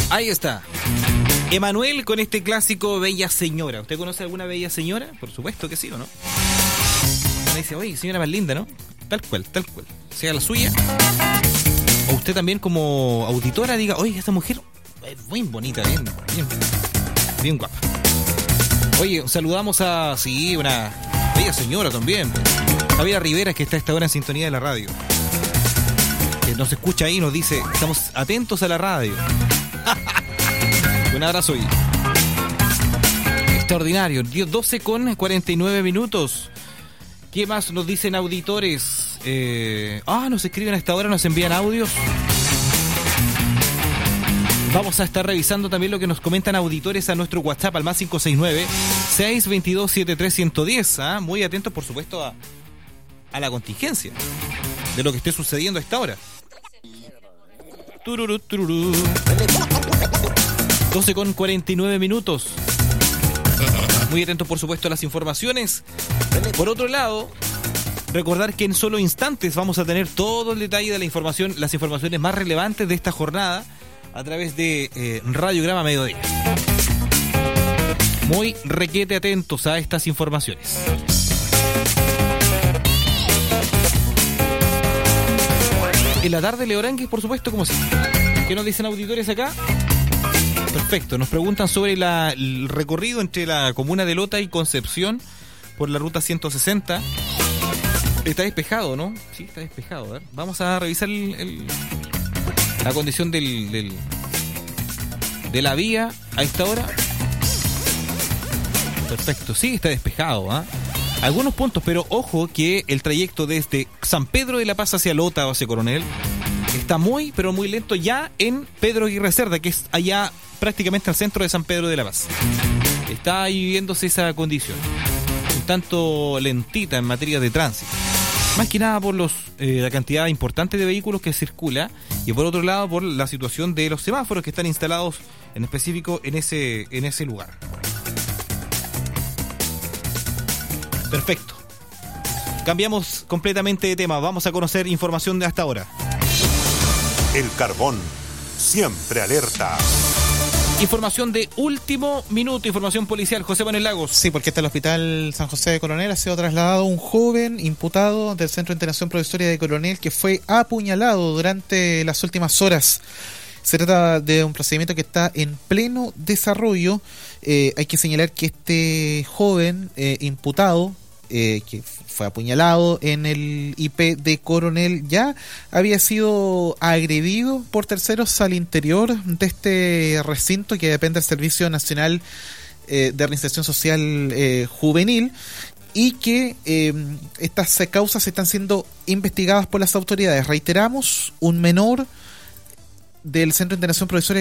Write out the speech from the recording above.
Ahí está. Emanuel con este clásico Bella Señora. ¿Usted conoce alguna Bella Señora? Por supuesto que sí, ¿o no? Me dice, oye, señora más linda, ¿no? Tal cual. Sea la suya. O usted también como auditora diga, oye, esta mujer es muy bonita, bien guapa. Oye, saludamos a, sí, una bella señora también. Javiera Rivera, que está a esta hora en sintonía de la radio. Que nos escucha ahí y nos dice, estamos atentos a la radio. Un abrazo y extraordinario. 12:49 minutos. ¿Qué más nos dicen auditores? Nos escriben a esta hora, nos envían audios. Vamos a estar revisando también lo que nos comentan auditores a nuestro WhatsApp al más 569-622-73110. Muy atentos, por supuesto, a la contingencia de lo que esté sucediendo a esta hora. Tururú. 12:49 minutos. Muy atentos, por supuesto, a las informaciones. Por otro lado, recordar que en solo instantes vamos a tener todo el detalle de la información, las informaciones más relevantes de esta jornada a través de Radiograma Mediodía. Muy requete atentos a estas informaciones. En la tarde, Leoranguis, por supuesto, como siempre. ¿Qué nos dicen auditores acá? Perfecto, nos preguntan sobre el recorrido entre la comuna de Lota y Concepción por la ruta 160. Está despejado, ¿no? Sí, está despejado. A ver, vamos a revisar la condición de la vía a esta hora. Perfecto, sí, está despejado, ¿ah? Algunos puntos, pero ojo que el trayecto desde San Pedro de la Paz hacia Lota o hacia Coronel está muy, pero muy lento ya en Pedro Aguirre Cerda, que es allá prácticamente al centro de San Pedro de la Paz. Está ahí viviéndose esa condición, un tanto lentita en materia de tránsito. Más que nada por la cantidad importante de vehículos que circula y por otro lado por la situación de los semáforos que están instalados en específico en ese lugar. Perfecto. Cambiamos completamente de tema. Vamos a conocer información de hasta ahora. El Carbón, siempre alerta. Información de último minuto, información policial. José Manuel Lagos. Sí, porque hasta el hospital San José de Coronel ha sido trasladado un joven imputado del Centro de Internación Provisoria de Coronel que fue apuñalado durante las últimas horas. Se trata de un procedimiento que está en pleno desarrollo. Hay que señalar que este joven imputado, que fue apuñalado en el IP de Coronel, ya había sido agredido por terceros al interior de este recinto que depende del Servicio Nacional de Reinserción Social Juvenil, y que estas causas están siendo investigadas por las autoridades. Reiteramos, un menor del Centro de Internación Provisoria